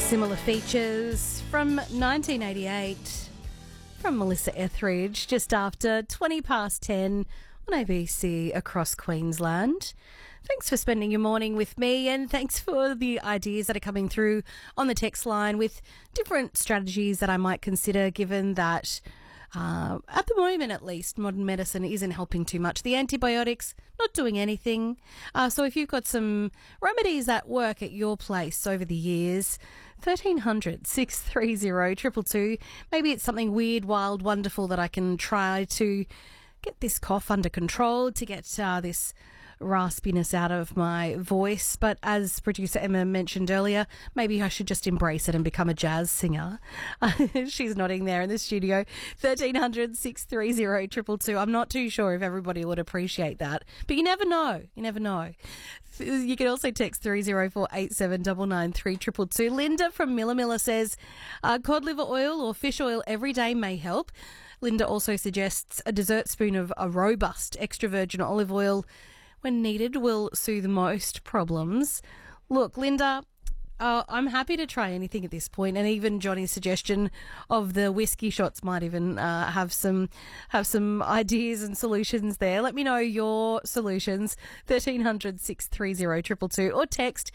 Similar Features from 1988 from Melissa Etheridge, just after 20 past 10 on ABC across Queensland. Thanks for spending your morning with me, and thanks for the ideas that are coming through on the text line with different strategies that I might consider, given that at the moment, at least, modern medicine isn't helping too much. The antibiotics, not doing anything. So if you've got some remedies that work at your place over the years, 1300 630 222. Maybe it's something weird, wild, wonderful that I can try to get this cough under control, to get this raspiness out of my voice. But as producer Emma mentioned earlier, maybe I should just embrace it and become a jazz singer. She's nodding there in the studio. 1300 630 222. I'm not too sure if everybody would appreciate that, but you never know. You never know. You can also text 30487 993 222. Linda from Miller says cod liver oil or fish oil every day may help. Linda also suggests a dessert spoon of a robust extra virgin olive oil when needed will soothe most problems. Look, Linda, I'm happy to try anything at this point, and even Johnny's suggestion of the whiskey shots might even have some ideas and solutions there. Let me know your solutions. 1300 630 222 or text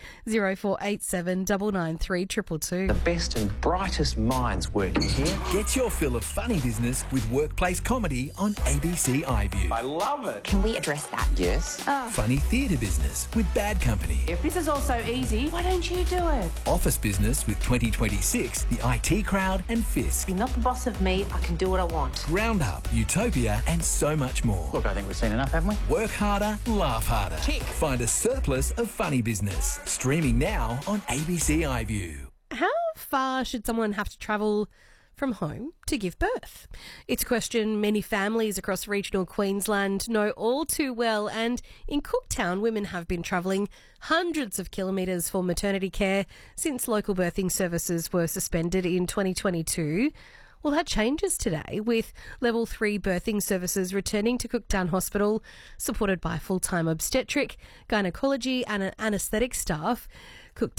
0487 993 222. The best and brightest minds working here. Get your fill of funny business with workplace comedy on ABC iView. I love it. Can we address that? Yes. Funny theatre business with Bad Company. If this is all so easy, why don't you do it? Office business with 2026, the IT Crowd and Fisk. You're not the boss of me. I can do what I want. Roundup, Utopia and so much more. Look, I think we've seen enough, haven't we? Work harder, laugh harder. Tick. Find a surplus of funny business. Streaming now on ABC iView. How far should someone have to travel from home to give birth? It's a question many families across regional Queensland know all too well, and in Cooktown, women have been travelling hundreds of kilometres for maternity care since local birthing services were suspended in 2022. Well, that changes today, with Level 3 birthing services returning to Cooktown Hospital, supported by full-time obstetric, gynaecology and anaesthetic staff. Cook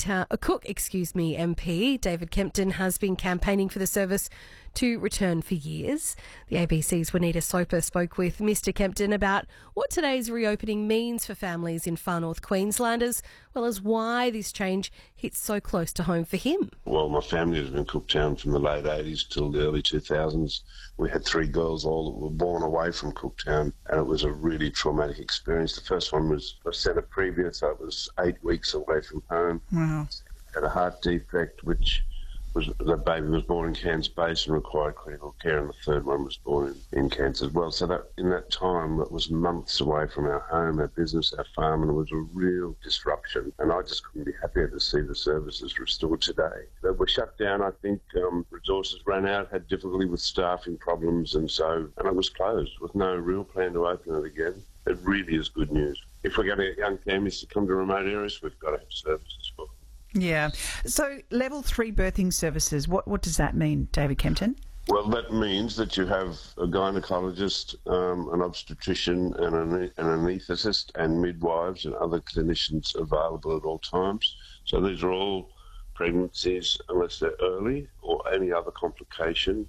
MP David Kempton has been campaigning for the service to return for years. The ABC's Juanita Soper spoke with Mr Kempton about what today's reopening means for families in far north Queensland, as well as why this change hits so close to home for him. Well, my family was in Cooktown from the late 80s till the early 2000s. We had three girls all that were born away from Cooktown, and it was a really traumatic experience. The first one was placenta previa, so it was 8 weeks away from home. Wow. Had a heart defect, which was the baby was born in Cairns Base and required critical care, and the third one was born in Cairns as well. So that in that time, it was months away from our home, our business, our farm, and it was a real disruption. And I just couldn't be happier to see the services restored today. They were shut down. I think resources ran out, had difficulty with staffing problems, and it was closed with no real plan to open it again. It really is good news. If we're going to get young families to come to remote areas, we've got to have services for them. Yeah. So Level 3 birthing services, what does that mean, David Kempton? Well, that means that you have a gynaecologist, an obstetrician and an anaesthetist and midwives and other clinicians available at all times. So these are all pregnancies, unless they're early or any other complication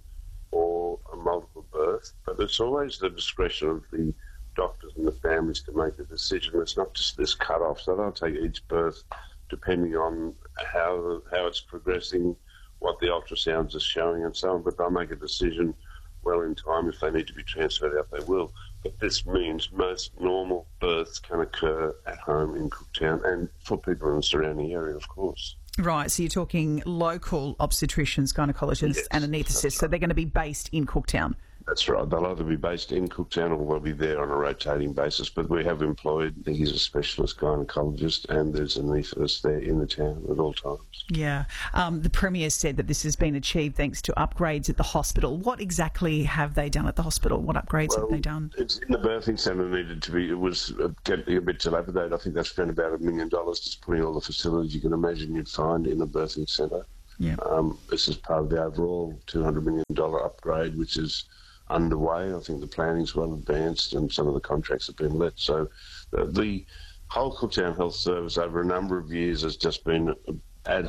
or a multiple birth. But it's always the discretion of the doctors and the families to make the decision. It's not just this cut-off. So they'll take each birth depending on how it's progressing, what the ultrasounds are showing and so on, but they'll make a decision well in time. If they need to be transferred out, they will. But this means most normal births can occur at home in Cooktown and for people in the surrounding area, of course. Right, so you're talking local obstetricians, gynaecologists and anaesthetists, so they're going to be based in Cooktown. That's right. They'll either be based in Cooktown or they'll be there on a rotating basis. But we have employed, I think he's a specialist gynaecologist, and there's an anaesthetist there in the town at all times. Yeah. The Premier said that this has been achieved thanks to upgrades at the hospital. What exactly have they done at the hospital? What upgrades have they done? It's in the birthing centre needed to be. It was getting a bit dilapidated. I think they've spent about $1 million just putting all the facilities you can imagine you'd find in a birthing centre. Yeah. This is part of the overall $200 million upgrade, which is underway. I think the planning's well advanced and some of the contracts have been let. So the whole Cooktown Health Service over a number of years has just been ad hoc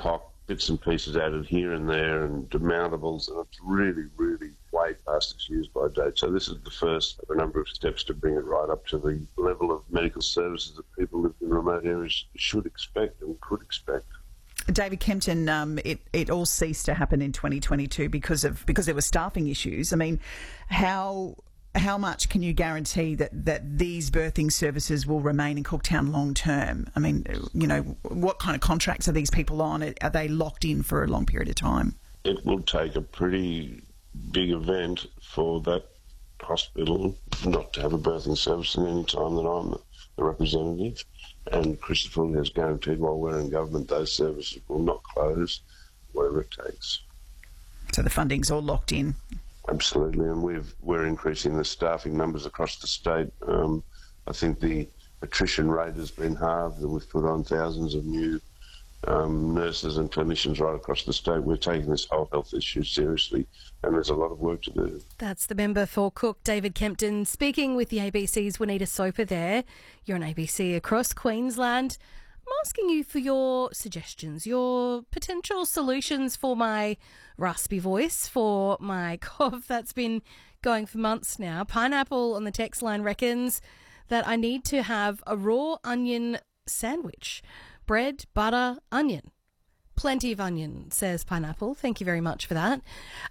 bits and pieces added here and there and demountables, and it's really, really way past its use-by date. So this is the first of a number of steps to bring it right up to the level of medical services that people living in remote areas should expect and could expect. David Kempton, it all ceased to happen in 2022 because there were staffing issues. I mean, how much can you guarantee that these birthing services will remain in Cooktown long term? I mean, you know, what kind of contracts are these people on? Are they locked in for a long period of time? It will take a pretty big event for that hospital not to have a birthing service in any time that I'm the representative. And Christopher has guaranteed while we're in government those services will not close, whatever it takes. So the funding's all locked in? Absolutely, and we're increasing the staffing numbers across the state. I think the attrition rate has been halved, and we've put on thousands of new nurses and clinicians right across the state. We're taking this whole health issue seriously, and there's a lot of work to do. That's the member for Cook, David Kempton, speaking with the ABC's Juanita Soper there. You're on ABC across Queensland. I'm asking you for your suggestions, your potential solutions for my raspy voice, for my cough that's been going for months now. Pineapple on the text line reckons that I need to have a raw onion sandwich. Bread, butter, onion. Plenty of onion, says Pineapple. Thank you very much for that.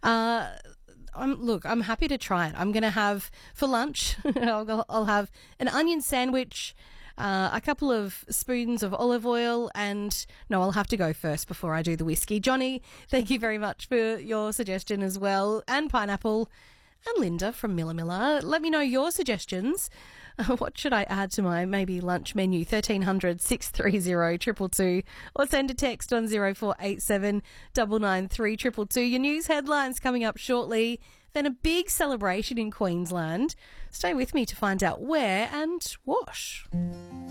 I'm happy to try it. I'm going to have, for lunch, I'll have an onion sandwich, a couple of spoons of olive oil, and no, I'll have to go first before I do the whiskey. Johnny, thank you very much for your suggestion as well. And Pineapple and Linda from Miller Miller. Let me know your suggestions. What should I add to my maybe lunch menu? 1300 630 222 or send a text on 0487 993 222. Your news headlines coming up shortly. Then a big celebration in Queensland. Stay with me to find out where and what.